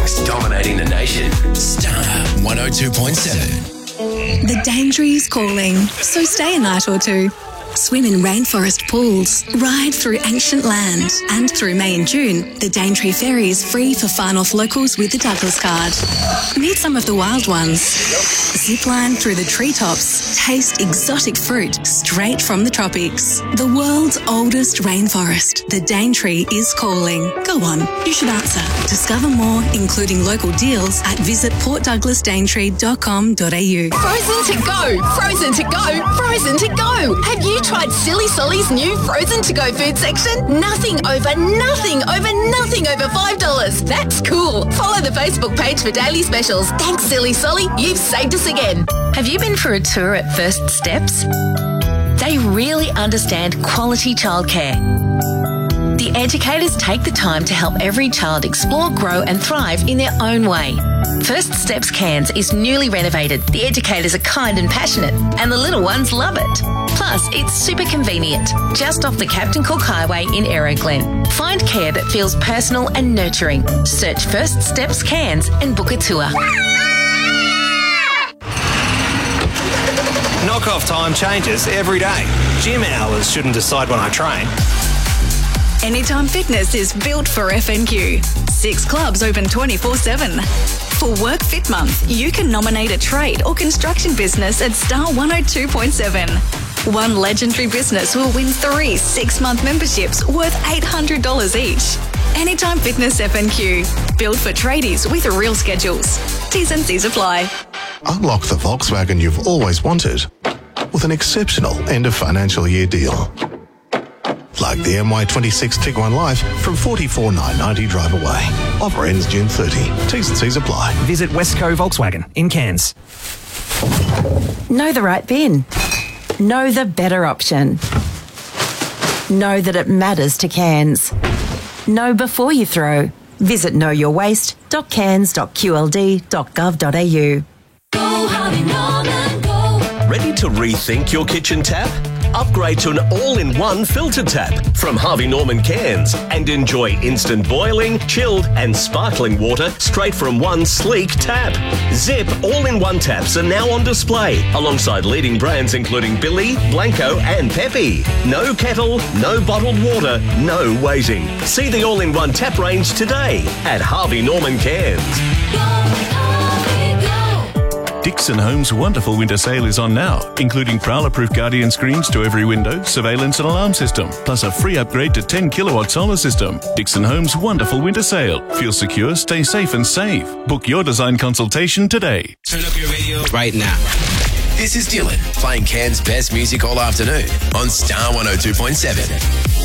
mornings, dominating the nation. Star 102.7. The Daintree calling, so stay a night or two. Swim in rainforest pools, ride through ancient land, and through May and June, the Daintree ferry is free for Far North locals with the Douglas card. Meet some of the wild ones. Zipline through the treetops, taste exotic fruit straight from the tropics. The world's oldest rainforest, the Daintree is calling. Go on, you should answer. Discover more, including local deals, at visitportdouglasdaintree.com.au. Frozen to go! Frozen to go! Frozen to go! Have you tried Silly Solly's new Frozen to go food section? Nothing over $5. That's cool. Follow the Facebook page for daily specials. Thanks, Silly Solly. You've saved us again. Have you been for a tour at First Steps? They really understand quality childcare. The educators take the time to help every child explore, grow and thrive in their own way. First Steps Cairns is newly renovated. The educators are kind and passionate, and the little ones love it. Plus, it's super convenient, just off the Captain Cook Highway in Aeroglen. Find care that feels personal and nurturing. Search First Steps Cairns and book a tour. Knock-off time changes every day. Gym hours shouldn't decide when I train. Anytime Fitness is built for FNQ. 6 clubs open 24/7. For Work Fit Month, you can nominate a trade or construction business at Star 102.7. One legendary business will win 3 6-month memberships worth $800 each. Anytime Fitness FNQ. Built for tradies with real schedules. T's and C's apply. Unlock the Volkswagen you've always wanted with an exceptional end of financial year deal. Like the MY26 Tiguan Life from $44,990 drive away. Offer ends June 30. T's and C's apply. Visit Westco Volkswagen in Cairns. Know the right bin. Know the better option. Know that it matters to Cairns. Know before you throw. Visit knowyourwaste.cairns.qld.gov.au. Go Harvey Norman, go. Ready to rethink your kitchen tap? Upgrade to an all-in-one filter tap from Harvey Norman Cairns and enjoy instant boiling, chilled and sparkling water straight from one sleek tap. Zip all-in-one taps are now on display alongside leading brands including Billy, Blanco and Pepe. No kettle, no bottled water, no waiting. See the all-in-one tap range today at Harvey Norman Cairns. Dixon Homes' wonderful winter sale is on now, including prowler-proof Guardian screens to every window, surveillance and alarm system, plus a free upgrade to 10-kilowatt solar system. Dixon Homes' wonderful winter sale. Feel secure, stay safe and save. Book your design consultation today. Turn up your radio right now. This is Dylan playing Cairns' best music all afternoon on Star 102.7.